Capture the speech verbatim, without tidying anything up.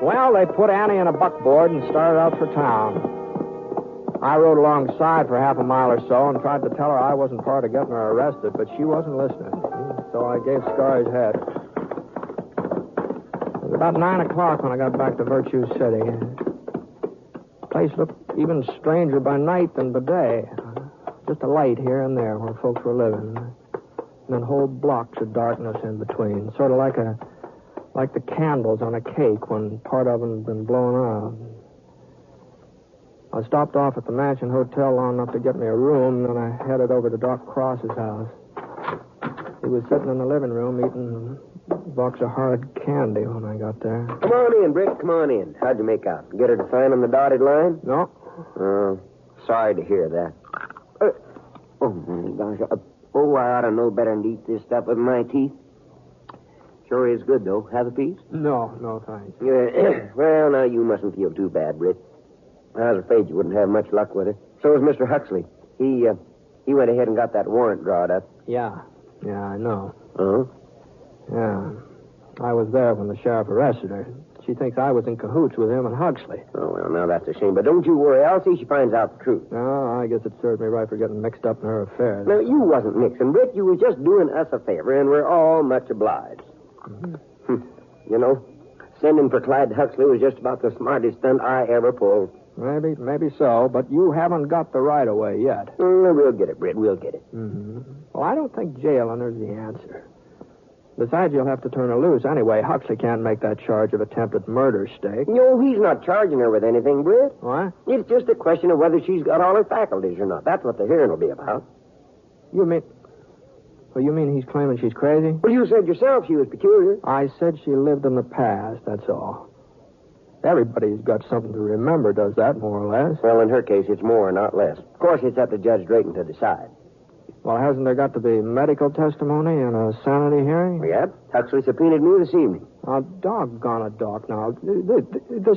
Well, they put Annie in a buckboard and started out for town. I rode alongside for half a mile or so and tried to tell her I wasn't part of getting her arrested, but she wasn't listening. So I gave Scar his head. It was about nine o'clock when I got back to Virtue City. The place looked even stranger by night than by day. Just a light here and there where folks were living. And then whole blocks of darkness in between. Sort of like a like the candles on a cake when part of them had been blown out. I stopped off at the Mansion Hotel long enough to get me a room, and then I headed over to Doc Cross's house. He was sitting in the living room eating a box of hard candy when I got there. Come on in, Britt. Come on in. How'd you make out? Get her to sign on the dotted line? No. Oh, sorry to hear that. Uh, oh, my gosh. Uh, oh, I ought to know better than to eat this stuff with my teeth. Sure is good, though. Have a piece? No, no, thanks. Uh, well, now, you mustn't feel too bad, Britt. I was afraid you wouldn't have much luck with her. So was Mister Huxley. He, uh, he went ahead and got that warrant drawn up. Yeah. Yeah, I know. Uh-huh. Yeah. I was there when the sheriff arrested her. She thinks I was in cahoots with him and Huxley. Oh, well, now that's a shame. But don't you worry. I'll see she finds out the truth. No, I guess it served me right for getting mixed up in her affairs. Now, you wasn't mixing, Britt. You was just doing us a favor, and we're all much obliged. Mm-hmm. You know, sending for Clyde Huxley was just about the smartest stunt I ever pulled. Maybe, maybe so, but you haven't got the right of way yet. Mm, we'll get it, Britt. We'll get it. Mm-hmm. Well, I don't think jailing is the answer. Besides, you'll have to turn her loose anyway. Huxley can't make that charge of attempted murder stake. No, he's not charging her with anything, Britt. What? It's just a question of whether she's got all her faculties or not. That's what the hearing will be about. You mean... Well, you mean he's claiming she's crazy? Well, you said yourself she was peculiar. I said she lived in the past, that's all. Everybody's got something to remember, does that, more or less? Well, in her case, it's more, not less. Of course, it's up to Judge Drayton to decide. Well, hasn't there got to be medical testimony and a sanity hearing? Yep. Huxley subpoenaed me this evening. Oh, doggone it, Doc. Now, the, the, the